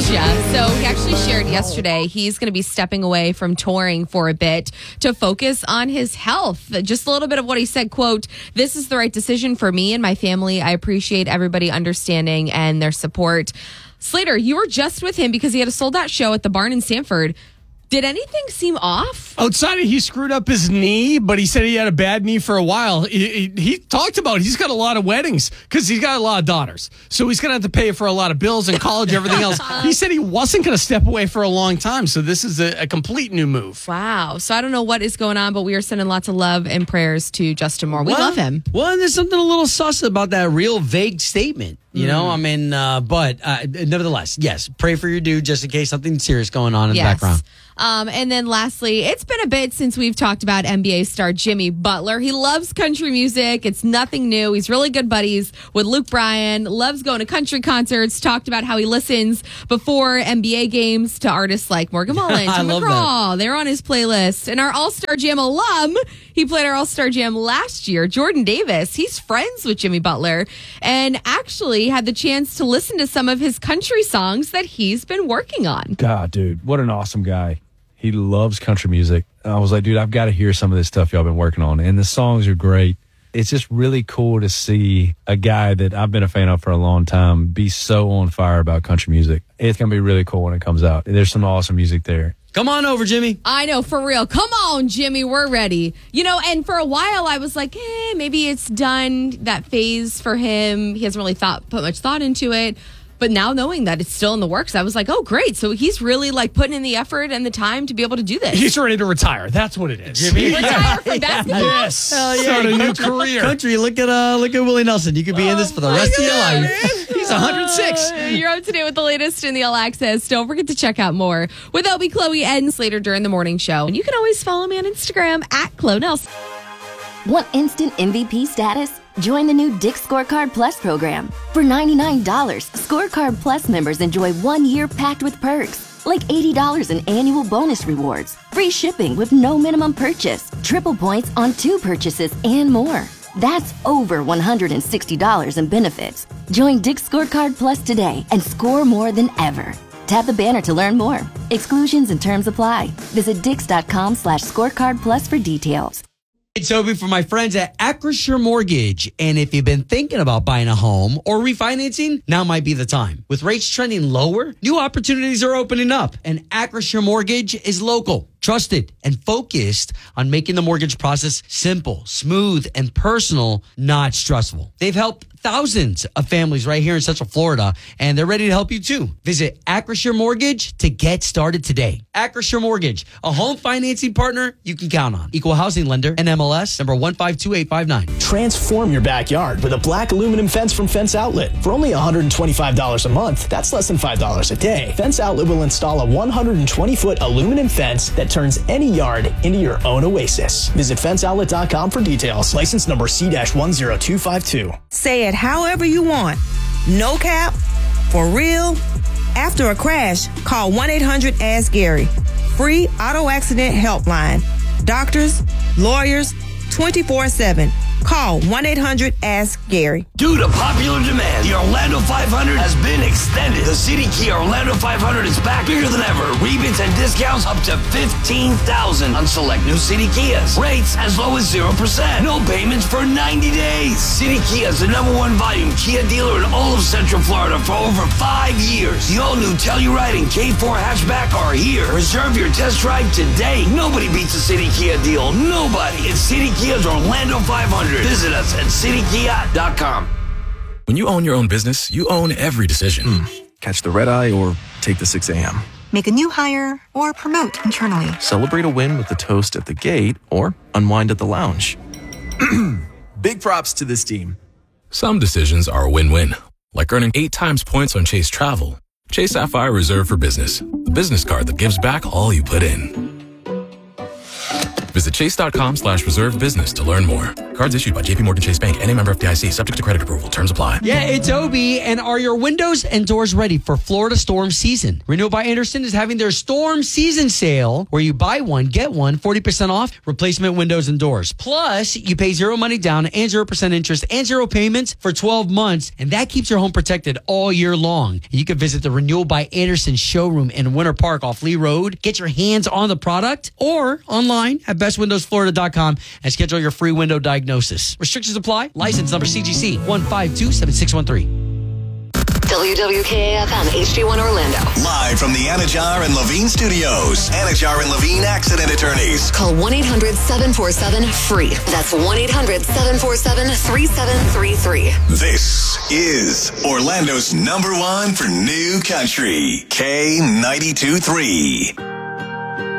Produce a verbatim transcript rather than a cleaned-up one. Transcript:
Gotcha. So he actually shared yesterday he's going to be stepping away from touring for a bit to focus on his health. Just a little bit of what he said, quote, "This is the right decision for me and my family. I appreciate everybody understanding and their support." Slater, you were just with him because he had a sold out show at the Barn in Sanford. Did anything seem off? Outside of he screwed up his knee, but he said he had a bad knee for a while. He, he, he talked about he's got a lot of weddings because he's got a lot of daughters. So he's going to have to pay for a lot of bills and college, everything else. He said he wasn't going to step away for a long time. So this is a, a complete new move. Wow. So I don't know what is going on, but we are sending lots of love and prayers to Justin Moore. We well, love him. Well, there's something a little sus about that real vague statement. You know, mm. I mean, uh, but uh, nevertheless, yes, pray for your dude just in case something serious going on in yes. the background. Um, and then lastly, it's been a bit since we've talked about N B A star Jimmy Butler. He loves country music. It's nothing new. He's really good buddies with Luke Bryan, loves going to country concerts, talked about how he listens before N B A games to artists like Morgan Wallen, Tim McGraw. They're on his playlist. And our All-Star Jam alum, he played our All-Star Jam last year, Jordan Davis. He's friends with Jimmy Butler and actually had the chance to listen to some of his country songs that he's been working on. God, dude, what an awesome guy. He loves country music. I was like, dude, I've got to hear some of this stuff y'all been working on. And the songs are great. It's just really cool to see a guy that I've been a fan of for a long time be so on fire about country music. It's going to be really cool when it comes out. There's some awesome music there. Come on over, Jimmy. I know, for real. Come on, Jimmy. We're ready. You know, and for a while I was like, eh, maybe it's done, that phase for him. He hasn't really thought put much thought into it. But now knowing that it's still in the works, I was like, oh, great. So he's really like putting in the effort and the time to be able to do this. He's ready to retire. That's what it is. Jimmy. Retire from basketball? Yes. Hell yeah. Start a new country, career. Country, look at uh, look at Willie Nelson. You could be oh in this for the rest God, of your life. Man. He's one hundred six. Uh, you're up to date with the latest in the All Access. Don't forget to check out more with Obie, Chloe, and Slater during the morning show. And you can always follow me on Instagram at Chloe Nelson. Want instant M V P status? Join the new Dick's Scorecard Plus program. For ninety-nine dollars, Scorecard Plus members enjoy one year packed with perks, like eighty dollars in annual bonus rewards, free shipping with no minimum purchase, triple points on two purchases, and more. That's over one hundred sixty dollars in benefits. Join Dick's Scorecard Plus today and score more than ever. Tap the banner to learn more. Exclusions and terms apply. Visit dix.com slash scorecard plus for details. It's Toby for my friends at Acrisure Mortgage. And if you've been thinking about buying a home or refinancing, now might be the time. With rates trending lower, new opportunities are opening up. And Acrisure Mortgage is local, trusted, and focused on making the mortgage process simple, smooth, and personal, not stressful. They've helped thousands of families right here in Central Florida, and they're ready to help you too. Visit Acrisure Mortgage to get started today. Acrisure Mortgage, a home financing partner you can count on. Equal housing lender, N M L S number one five two eight five nine. Transform your backyard with a black aluminum fence from Fence Outlet. For only one hundred twenty-five dollars a month, that's less than five dollars a day. Fence Outlet will install a one hundred twenty foot aluminum fence that turns any yard into your own oasis. Visit fence outlet dot com for details. License number C one zero two five two. Say it however you want. No cap, for real. After a crash, call one eight hundred ask Gary. Free auto accident helpline. Doctors, lawyers, twenty-four seven. Call one eight hundred ask Gary. Due to popular demand, the Orlando five hundred has been extended. The City Kia Orlando five hundred is back bigger than ever. Rebates and discounts up to fifteen thousand dollars on select new City Kias. Rates as low as zero percent. No payments for ninety days. City Kia is the number one volume Kia dealer in all of Central Florida for over five years. The all-new Telluride and K four hatchback are here. Reserve your test drive today. Nobody beats a City Kia deal. Nobody. It's City Kia's Orlando five hundred. Visit us at city kia dot com. When you own your own business, you own every decision. Mm. Catch the red eye or take the six a.m. Make a new hire or promote internally. Celebrate a win with a toast at the gate or unwind at the lounge. Big props to this team. Some decisions are a win-win, like earning eight times points on Chase Travel. Chase Sapphire Reserve for Business, the business card that gives back all you put in. Visit chase.com slash reserve business to learn more. Cards issued by J P Morgan Chase Bank and a member F D I C, subject to credit approval. Terms apply. Yeah, it's Obi, and are your windows and doors ready for Florida storm season? Renewal by Andersen is having their storm season sale where you buy one, get one, forty percent off replacement windows and doors. Plus, you pay zero money down and zero percent interest and zero payments for twelve months, and that keeps your home protected all year long. You can visit the Renewal by Andersen showroom in Winter Park off Lee Road, get your hands on the product, or online at best windows florida dot com and schedule your free window diagnosis. Restrictions apply. License number C G C one five two seven six one three. W W K A F M H D one Orlando. Live from the Anajar and Levine studios. Anajar and Levine accident attorneys. Call one eight hundred seven four seven free. That's one eight hundred seven four seven three seven three three. This is Orlando's number one for new country. K ninety-two point three.